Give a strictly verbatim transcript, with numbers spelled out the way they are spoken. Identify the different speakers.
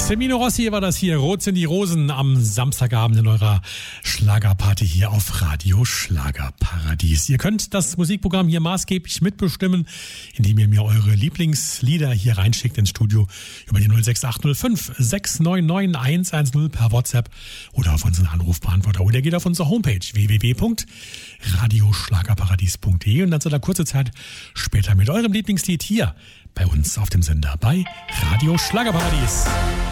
Speaker 1: Semino Rossi war das hier. Rot sind die Rosen am Samstagabend in eurer Schlagerparty hier auf Radio Schlagerparadies. Ihr könnt das Musikprogramm hier maßgeblich mitbestimmen, indem ihr mir eure Lieblingslieder hier reinschickt ins Studio über die null sechs acht null fünf sechs neun neun eins eins null per WhatsApp oder auf unseren Anrufbeantworter. Oder geht auf unsere Homepage w w w punkt radioschlagerparadies punkt de und dann seid ihr kurze Zeit später mit eurem Lieblingslied hier bei uns auf dem Sender bei Radio Schlagerparadies.